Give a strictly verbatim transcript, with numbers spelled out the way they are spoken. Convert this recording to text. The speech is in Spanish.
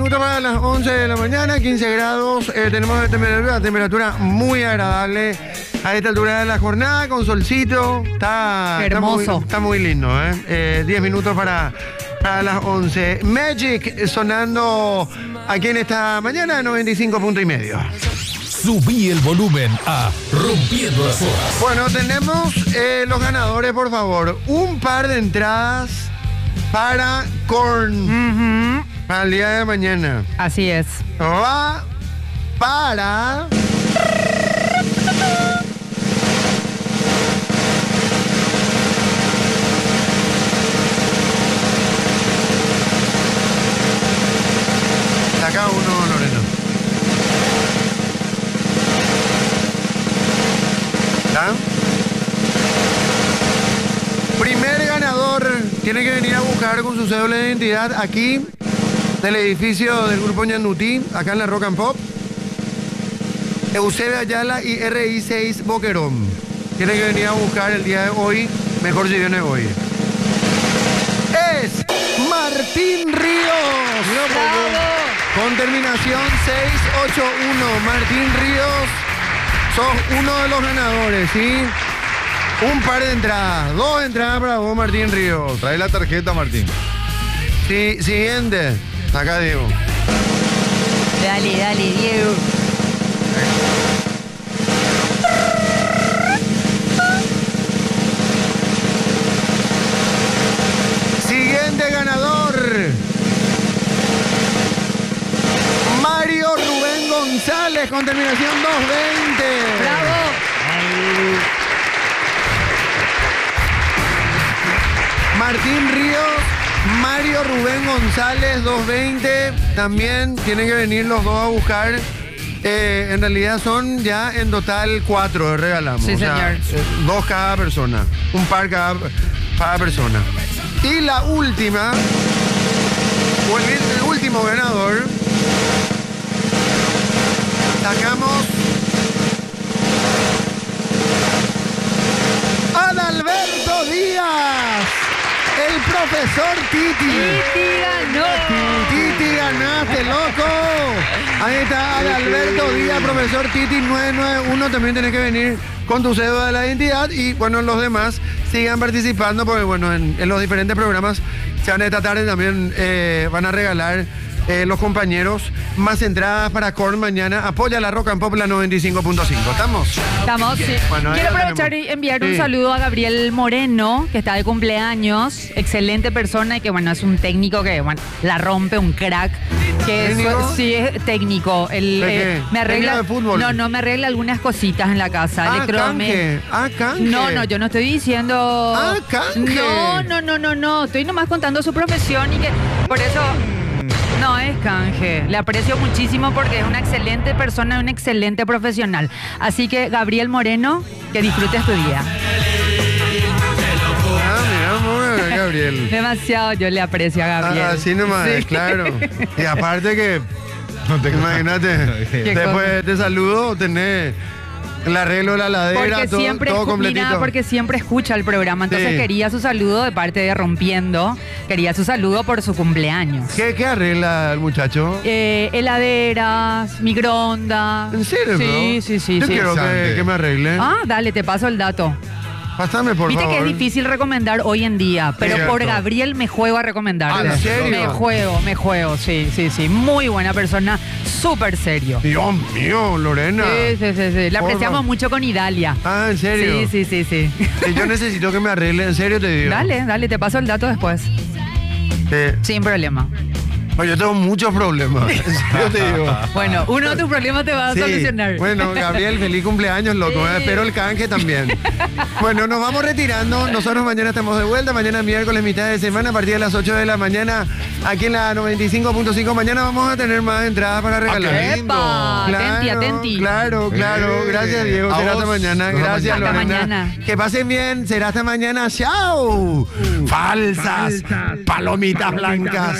minutos para las once de la mañana, quince grados. Eh, tenemos temperatura, temperatura muy agradable a esta altura de la jornada, con solcito. Está, Qué está, muy, hermoso. está muy lindo, ¿eh? Eh, diez minutos para, para las once. Magic sonando aquí en esta mañana, noventa y cinco punto y medio. Subí el volumen a Rompiendo las Horas. Bueno, tenemos eh, los ganadores, por favor. Un par de entradas para Korn. Ujú. Para el día de mañana. Así es. Va para... Saca uno, Lorena. ¿Está? Primer ganador tiene que venir a buscar con su cédula de identidad aquí del edificio del Grupo Ñandutí, acá en la Rock and Pop. Eusebio Ayala y R I seis Boquerón. Tiene que venir a buscar el día de hoy, mejor si viene hoy. Es Martín Ríos. Con terminación seis ocho uno. Martín Ríos, sos uno de los ganadores, ¿sí? Un par de entradas, dos entradas para vos, Martín Ríos. Trae la tarjeta, Martín. Sí, siguiente. Acá Diego. Dale, dale, Diego. Siguiente ganador. Mario Rubén González con terminación doscientos veinte. ¡Bravo! Martín Ríos, Mario Rubén González, doscientos veinte. También tienen que venir los dos a buscar. Eh, en realidad son ya en total cuatro, regalamos. Sí, O sea, señor. eh, dos cada persona. Un par cada, cada persona. Y la última, o el, el último ganador, sacamos Adalberto Díaz, el profesor Titi. Titi ganó. Titi, ganaste, loco. Ahí está Adalberto Díaz, profesor Titi nueve nueve uno. También tenés que venir con tu cédula de la identidad. Y bueno, los demás sigan participando porque bueno, en, en los diferentes programas se van a esta tarde también eh, van a regalar eh, los compañeros más entradas para Korn mañana. Apoya la Rock and Pop, la noventa y cinco punto cinco. ¿Estamos? Estamos, sí. Bueno, ahí Quiero la aprovechar tenemos. y enviar Sí. un saludo a Gabriel Moreno, que está de cumpleaños. Excelente persona y que, bueno, es un técnico que, bueno, la rompe, un crack. Que es, ¿Técnico? sí, es técnico. El, ¿De eh, qué? me arregla, ¿Técnico de fútbol? No, no, me arregla algunas cositas en la casa. Ah, electrome- canje. Ah, canje. No, no, yo no estoy diciendo. Ah, canje. No, no, no, no, no. Estoy nomás contando su profesión y que por eso. No es canje. Le aprecio muchísimo porque es una excelente persona, un excelente profesional. Así que, Gabriel Moreno, que disfrutes tu día. Ah, mira, muy bien, Gabriel. Demasiado yo le aprecio a Gabriel. Ah, así nomás, Sí. claro. Y aparte que, No te imagínate, ¿Qué después cosa? de este saludo tenés el arreglo de la ladera, Porque todo, siempre, todo escu- completito. mira, porque siempre escucha el programa. Entonces Sí. quería su saludo de parte de Rompiendo. Quería su saludo por su cumpleaños. ¿Qué, qué arregla el muchacho? Eh, heladeras, microondas. ¿En serio, Sí, bro? sí, sí, Yo sí. quiero que, Interesante. que me arregle. Ah, dale, te paso el dato. Pásame, por Viste favor. que es difícil recomendar hoy en día, pero Cierto. por Gabriel me juego a recomendarle. Ah, ¿en serio? Me juego, me juego, sí, sí, sí. Muy buena persona, súper serio. Dios mío, Lorena. Sí, sí, sí, sí. La Por apreciamos favor. mucho con Idalia. Ah, ¿en serio? Sí, sí, sí, sí. Que yo necesito que me arregle, en serio te digo. Dale, dale, te paso el dato después. Eh, Sin problema. oye, yo tengo muchos problemas. En serio te digo. Bueno, uno de tus problemas te va a Sí. solucionar. Bueno, Gabriel, feliz cumpleaños, loco. Sí. Espero el canje también. Bueno, nos vamos retirando. Nosotros mañana estamos de vuelta. Mañana miércoles, mitad de semana, a partir de las ocho de la mañana, aquí en la noventa y cinco punto cinco. Mañana vamos a tener más entradas para regalar. qué ¡Epa! Atenti, atenti. Claro, claro. Eh, Gracias, Diego. a Será hasta vos. mañana. Hasta Gracias, mañana. Lorena. Hasta mañana. Que pasen bien. Será hasta mañana. ¡Chao! Falsas. Palomitas blancas.